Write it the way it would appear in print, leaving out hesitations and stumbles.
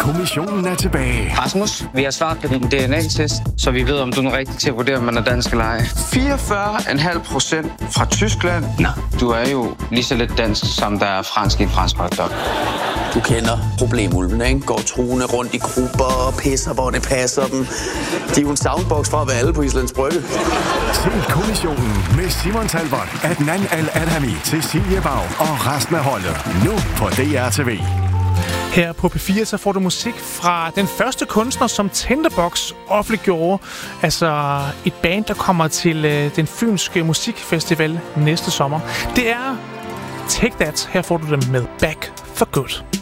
Kommissionen er tilbage. Rasmus, vi har svaret på din DNA-test, så vi ved, om du er rigtig til at vurdere, om man er dansk eller ej. 44,5% fra Tyskland. Nå, du er jo lige så lidt dansk, som der er fransk i en fransk hotdog. Du kender problemulvene, ikke? Går truende rundt i grupper og pisser, hvor det passer dem. De er jo en soundbox fra at være alle på Islands Brygge. Se Kommissionen med Simon Talbot, Adnan Al-Adhami, Cecilie Bau og resten af holdet. Nu på DR TV. Her på P4 så får du musik fra den første kunstner, som Tinderbox offentliggjorde. Altså et band, der kommer til den fynske musikfestival næste sommer. Det er Take That. Her får du dem med Back for Good.